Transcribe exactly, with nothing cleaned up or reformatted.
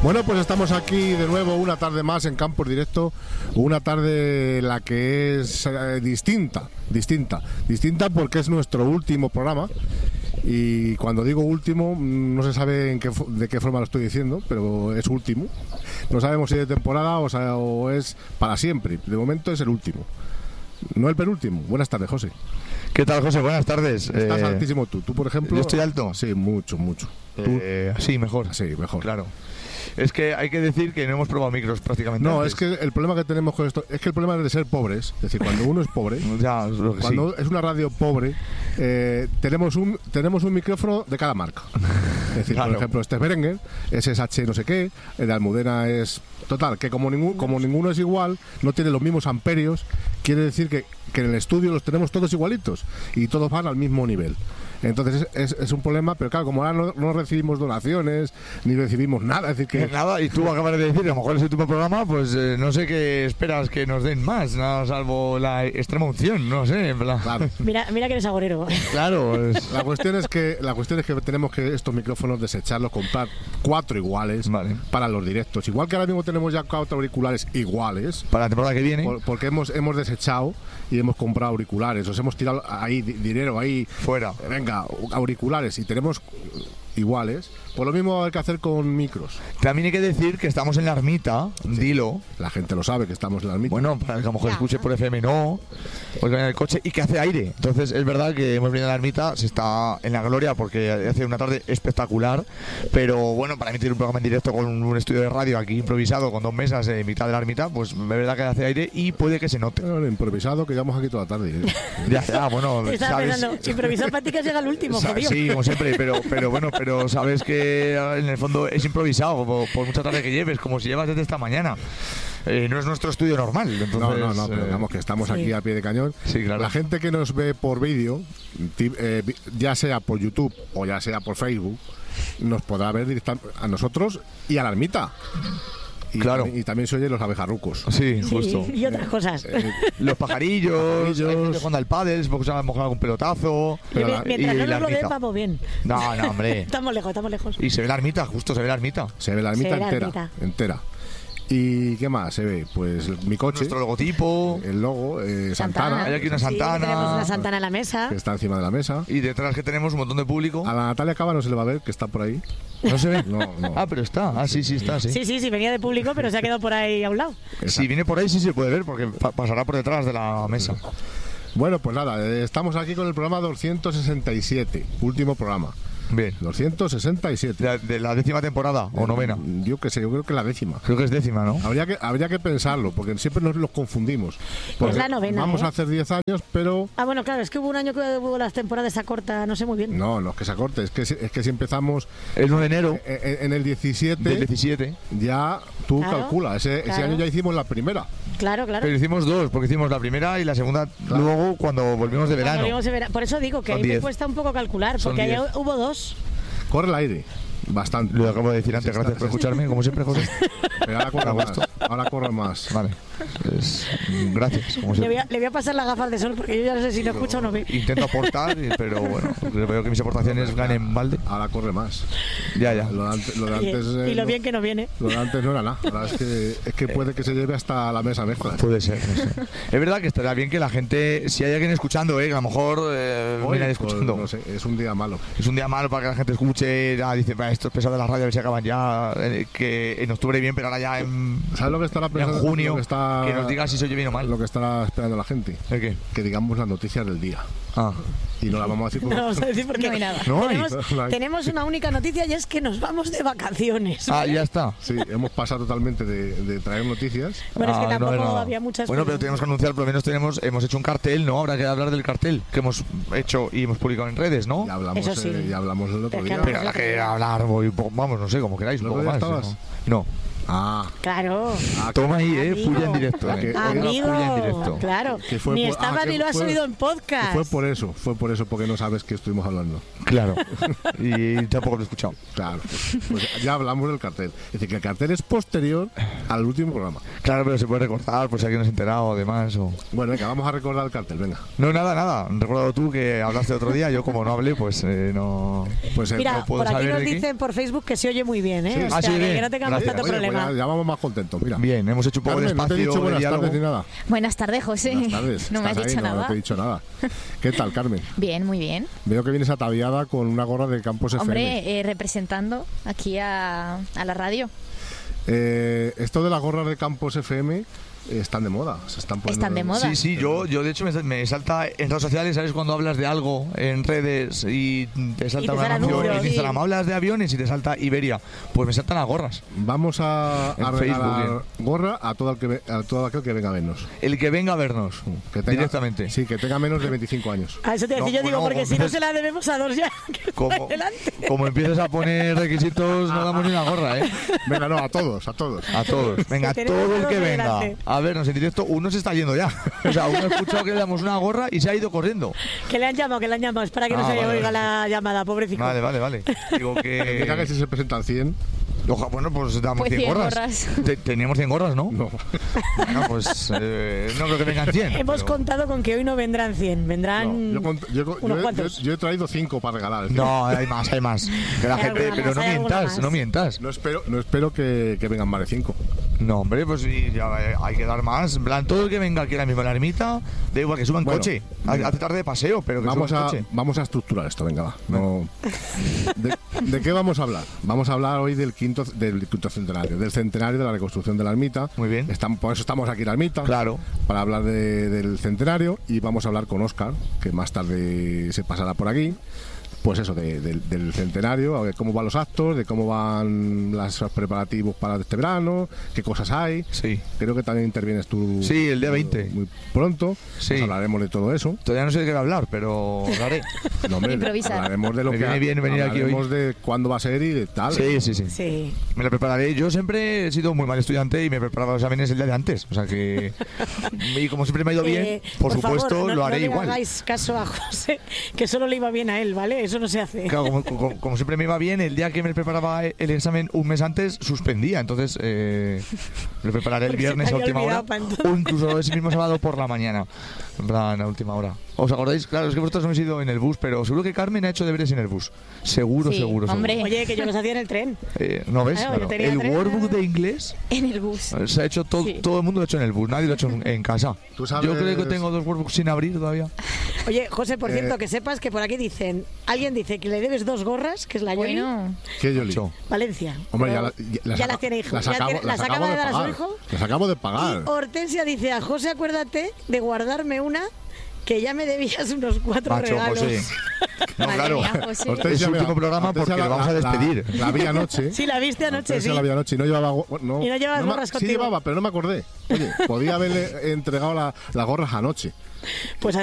Bueno, pues estamos aquí de nuevo una tarde más en Campos Directo, una tarde la que es eh, distinta, distinta, distinta porque es nuestro último programa y cuando digo último no se sabe en qué, de qué forma lo estoy diciendo, pero es último. No sabemos si es de temporada o, sea, o es para siempre, de momento es el último, no el penúltimo. Buenas tardes, José. ¿Qué tal, José? Buenas tardes. Estás eh... altísimo tú, tú por ejemplo. ¿Yo estoy alto? Sí, mucho, mucho. Eh, sí, mejor. Sí, mejor. Claro. Es que hay que decir que no hemos probado micros prácticamente No, antes. es que el problema que tenemos con esto es que el problema es de ser pobres. Es decir, cuando uno es pobre, ya, es lo que cuando sí. es una radio pobre, eh, tenemos un tenemos un micrófono de cada marca. Es decir, Claro. por ejemplo, este es Behringer, ese es H no sé qué, el de Almudena es... Total, que como, ningún, como ninguno es igual, no tiene los mismos amperios, quiere decir que, que en el estudio los tenemos todos igualitos y todos van al mismo nivel. Entonces es, es, es un problema, pero claro, como ahora no, no recibimos donaciones, ni recibimos nada, es decir que... Nada, y tú acabas de decir, a lo mejor es el último programa, pues eh, no sé qué esperas que nos den más, nada salvo la extrema unción, no sé, en plan... Claro. Mira, mira que eres agorero. Claro, es... La cuestión es que la cuestión es que tenemos que estos micrófonos desecharlos, comprar cuatro iguales Vale. para los directos. Igual que ahora mismo tenemos ya cuatro auriculares iguales, para la temporada que viene. por, porque hemos hemos desechado y hemos comprado auriculares, os hemos tirado ahí di- dinero ahí Fuera. eh, venga, auriculares y tenemos iguales. Pues lo mismo va a haber que hacer con micros. También hay que decir que estamos en la ermita, dilo. La gente lo sabe que estamos en la ermita. Bueno, para que a lo mejor Ya. escuche por F M no, porque viene en el coche y que hace aire. Entonces es verdad que hemos venido a la ermita, se está en la gloria porque hace una tarde espectacular. Pero bueno, para emitir un programa en directo con un estudio de radio aquí improvisado con dos mesas en mitad de la ermita, pues es verdad que hace aire y puede que se note. Bueno, lo improvisado que llevamos aquí toda la tarde. ¿eh? Ya, ya, bueno, Estaba sabes. pensando, improvisar para ti que llega el último, Sa- jodido. Sí, como siempre, pero, pero bueno, pero sabes que en el fondo es improvisado por, por mucha tarde que lleves, como si llevas desde esta mañana. Eh, no es nuestro estudio normal. Entonces, No, no, no, pero eh, digamos que estamos sí. aquí a pie de cañón. Sí, claro. La gente que nos ve por vídeo, ti- eh, vi- ya sea por YouTube o ya sea por Facebook, nos podrá ver directa- a nosotros y a la ermita. Y, Claro. también- y también se oyen los abejarrucos. Sí, Sí, justo. y otras cosas. Eh, Los pajarillos, Pajarillos. hay gente jugando al pádel, porque se ha mojado algún pelotazo. pero Mi- la- Mientras y no la nos lo den, ermita. vamos bien. No, no, hombre. Estamos lejos, estamos lejos. Y se ve la ermita, justo se ve la ermita. se ve la ermita Se ve la entera, ermita. entera. ¿Y qué más se ve? Pues mi coche, Nuestro logotipo. el logo, eh, Santana, Hay aquí una Sí, Santana. tenemos una Santana en la mesa. que está encima de la mesa. Y detrás que tenemos un montón de público. A la Natalia Cava no se le va a ver, que está por ahí. ¿No se ve? No, no. Ah, pero está. Ah, sí, sí, está, sí. Sí, sí, sí, venía de público, pero se ha quedado por ahí a un lado. Si viene por ahí sí se puede ver, porque pa- pasará por detrás de la mesa. Bueno, pues nada, eh, estamos aquí con el programa doscientos sesenta y siete, último programa. Bien. doscientos sesenta y siete. De la, de la décima temporada o novena. Yo qué sé, yo creo que la décima. Creo que es décima, ¿no? Habría que, habría que pensarlo, porque siempre nos los confundimos. Porque la novena, Vamos ¿eh? a hacer diez años, pero... Ah, bueno, claro, es que hubo un año que hubo las temporadas esa corta, no sé muy bien. No, no es que se acorte, es que, si- es que si empezamos El uno de enero en, en- en el diecisiete, del diecisiete. ya tú Claro, calculas, ese, ese claro. año ya hicimos la primera. Claro, claro. Pero hicimos dos, porque hicimos la primera y la segunda luego cuando volvimos de Cuando verano. vimos de vera- Por eso digo que Son ahí me diez. cuesta un poco calcular, Son porque ahí diez. hubo dos. Corre el aire, bastante. Lo acabo de decir antes, Se está- gracias por se- escucharme, como siempre, José. Pero ahora corre A más, gusto. ahora corre más. Vale. Pues, gracias, como Le voy, siempre. a, le voy a pasar las gafas de sol porque yo ya no sé si lo escucho o no ve. Intento aportar, pero bueno, veo que mis aportaciones ganen en balde. Ahora corre más. Ya, ya. Lo de antes, lo de Oye, antes, eh, y lo no- bien que no viene. Lo de antes no era nada. Ahora es que, es que puede que se lleve hasta la mesa mezcla. Puede ser, no sé. Es verdad que estaría bien que la gente, si hay alguien escuchando, eh, que a lo mejor eh, Hoy, mira pues, escuchando. no sé, es un día malo. Es un día malo para que la gente escuche, ya dice, "Bah, esto es pesado de la radio, a ver si acaban ya, eh, que en octubre bien, pero ahora ya en, ¿Sabes lo que estará en pensando? junio, Lo que, está, que nos diga si se oye bien o mal. lo que estará esperando la gente. ¿El qué? Que digamos las noticias del día. Ah, Y no las vamos a decir No porque... vamos a decir porque No hay nada. No hay. tenemos, No hay. tenemos una única noticia y es que nos vamos de vacaciones. ah ya está. Sí, hemos pasado totalmente de, de traer noticias. Bueno, es que Ah, tampoco no, no. había muchas. Bueno, pero tenemos que anunciar, por lo menos tenemos, hemos hecho un cartel, ¿no? Habrá que hablar del cartel que hemos hecho y hemos publicado en redes, ¿no? Ya hablamos, Eso sí. eh, ya hablamos el otro Pero es que día. no- Pero habrá que hablar, voy, vamos, no sé, como queráis, un ¿El poco otro más. día estabas? No. Ah. Claro. Ah, Toma ahí, eh, Amigo. puya en directo. Ah, que- Eh. Amigo, Puya en directo. claro. Que fue Ni por- estaba ah, que ni lo has fue- oído en que podcast. Fue por eso, fue por eso, porque no sabes que estuvimos hablando. Claro. Y tampoco lo he escuchado. Claro. Pues ya hablamos del cartel. Es decir, que el cartel es posterior al último programa. Claro, pero se puede recortar por si alguien no se ha enterado o demás. O... Bueno, venga, vamos a recordar el cartel, venga. No, nada, nada. Recuerdo tú que hablaste otro día. Yo, como no hablé, pues eh, no. Pues el- Mira, no puedo por aquí saber nos de qué. dicen por Facebook que se oye muy bien, ¿eh? Sí. O sea, Ah, sí, que, bien. que no tengamos Gracias. tanto Oye, pues problema. ya, ya vamos más contentos, mira. Bien, hemos hecho un poco Carmen, de no te he espacio dicho de buenas diálogo. tardes ni nada. Buenas tardes, José. Buenas tardes. No me has Estás dicho ahí, no, nada. no te he dicho nada. ¿Qué tal, Carmen? Bien, muy bien. Veo que vienes ataviada con una gorra de Campos F M. Hombre, eh, representando aquí a, a la radio. Eh, esto de las gorras de Campos F M eh, están de moda. Se están poniendo Están de moda. Sí, sí, yo, yo de hecho me, me salta en redes sociales, ¿sabes? Cuando hablas de algo en redes y te salta te un sale anuncio anuncios, en sí. Instagram, hablas de aviones y te salta Iberia, pues me saltan las gorras. Vamos a, En a regalar Facebook, gorra a todo, el que, ve- a todo aquel que venga a vernos. El que venga a vernos Que tenga- directamente. Sí, que tenga menos de veinticinco años. A eso te No, decía, yo digo, bueno, porque si no entonces- se la debemos a dos ya. que Como, está delante. como empieces a poner requisitos, no damos ni una gorra, ¿eh? Venga, no, a todos, a todos. A todos. Venga, Que tenemos todo el dos que de venga delante. a vernos en directo, uno se está yendo ya. O sea, uno ha escuchado que le damos una gorra y se ha ido corriendo. Que le han llamado, que le han llamado. Espera que no Ah, se le vale, oiga vale. la llamada, pobrecito. Vale, vale, vale. Digo Mira que que... si se presentan cien. Oja, bueno, pues damos Pues cien cien gorras. gorras. Te- Teníamos cien gorras, ¿no? No. Bueno, pues eh, no creo que vengan cien. Hemos pero- contado con que hoy no vendrán cien, vendrán No, yo, cont- yo- yo- unos yo- cuantos. yo he traído cinco para regalar. No, hay más, hay más. Que la Hay gente, alguna pero más, no hay alguna mientas, más. no mientas. No espero, no espero que, que vengan más de cinco. No, hombre, pues sí, ya eh, hay que dar más. En plan, todo el que venga aquí ahora mismo a la ermita, da igual que suba en Bueno, coche. venga. Hace tarde de paseo, pero que Vamos suba en a, coche. vamos a estructurar esto, venga, va. No. ¿De, de qué vamos a hablar? Vamos a hablar hoy del quinto, del quinto centenario, del centenario de la reconstrucción de la ermita. Muy bien. Estamos, por eso estamos aquí en la ermita. Claro. Para hablar de- del centenario y vamos a hablar con Óscar, que más tarde se pasará por aquí. Pues eso, de- del- del centenario, a ver cómo van los actos, de cómo van los preparativos para este verano, qué cosas hay. Sí. Creo que también intervienes tú. Sí, el día veinte. Muy pronto. Sí. Pues hablaremos de todo eso. Todavía no sé de qué voy a hablar, pero lo haré. No, hombre, Improvisar. hablaremos de lo Me que viene bien venir aquí hoy. hablaremos de cuándo va a ser y de tal. Sí, sí, sí. Sí. Me lo prepararé. Yo siempre he sido muy mal estudiante y me preparaba los exámenes el día de antes. O sea que. Y como siempre me ha ido bien, Eh, por, supuesto, favor, no, lo haré no le igual. hagáis caso a José, que solo le iba bien a él, ¿vale? Eso no se hace. Claro, como, como- como siempre me iba bien, el día que me preparaba el examen un mes antes, suspendía. Entonces, eh, lo prepararé el Porque se te viernes a había última hora. olvidado pa' entonces. O incluso ese mismo sábado por la mañana. En plan, a última hora. ¿Os acordáis? Claro, es que vosotros no habéis ido en el bus, pero seguro que Carmen ha hecho deberes en el bus. Seguro, Sí, seguro, seguro. hombre. Oye, que yo los hacía en el tren. Eh, ¿No ves? Ah, yo Claro. tenía El tres, workbook ¿no? de inglés En el bus. eh, se ha hecho todo, Sí. todo el mundo lo ha hecho en el bus, nadie lo ha hecho en, en casa. ¿Tú sabes- Yo creo que tengo dos workbooks sin abrir todavía. Oye, José, por Eh, cierto, que sepas que por aquí dicen, alguien dice que le debes dos gorras, que es la Yoli, Bueno, ¿Qué Yoli? Ocho. Valencia. Hombre, ya, Pero la- ya, las ya aca- las tiene hijo. Las Ya acabo, tiene- las las acabo acaba de dar a su pagar. hijo. Las acabo de pagar. Y Hortensia dice a José, acuérdate de guardarme una que ya me debías unos cuatro Macho, regalos. José. No, Madre claro. mía, José. Hortensia, Es su mira, último programa Hortensia porque la- lo vamos a la- despedir. La, la vi anoche. Sí, la viste anoche, Hortensia sí. la vi anoche y no llevaba. go- No, Y no llevabas me- gorras Sí contigo. llevaba, pero no me acordé. Oye, podía haberle entregado la- las gorras anoche. Pues